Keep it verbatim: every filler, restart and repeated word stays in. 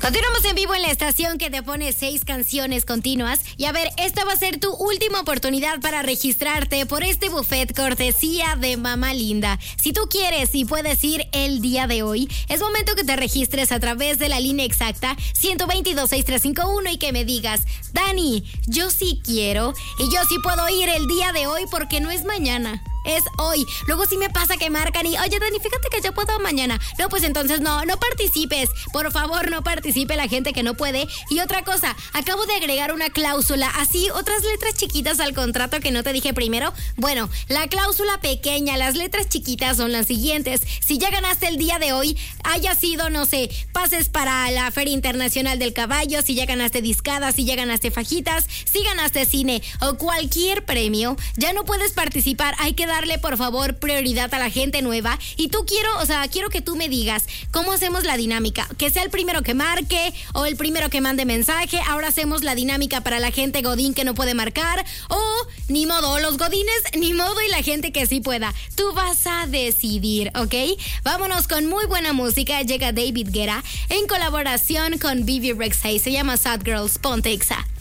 Continuamos en vivo en la estación que te pone seis canciones continuas. Y a ver, esta va a ser tu última oportunidad para registrarte por este buffet cortesía de Mamá Linda. Si tú quieres y puedes ir el día de hoy, es momento que te registres a través de la línea exacta uno dos dos, seis tres cinco uno y que me digas: Dani, yo sí quiero y yo sí puedo ir el día de hoy porque no es mañana. Es hoy. Luego sí me pasa que marcan y, oye, Dani, fíjate que yo puedo mañana. No, pues entonces no, no participes. Por favor, no participe la gente que no puede. Y otra cosa, acabo de agregar una cláusula, así, otras letras chiquitas al contrato que no te dije primero. Bueno, la cláusula pequeña, las letras chiquitas son las siguientes. Si ya ganaste el día de hoy, haya sido, no sé, pases para la Feria Internacional del Caballo, si ya ganaste discadas, si ya ganaste fajitas, si ganaste cine o cualquier premio, ya no puedes participar. Hay que darle, por favor, prioridad a la gente nueva. Y tú quiero, o sea, quiero que tú me digas cómo hacemos la dinámica. Que sea el primero que marque o el primero que mande mensaje. Ahora hacemos la dinámica para la gente godín que no puede marcar. O, ni modo, los godines, ni modo, y la gente que sí pueda. Tú vas a decidir, ¿ok? Vámonos con muy buena música. Llega David Guetta en colaboración con Vivi Rexhay. Se llama Sad Girls. Ponte Exa.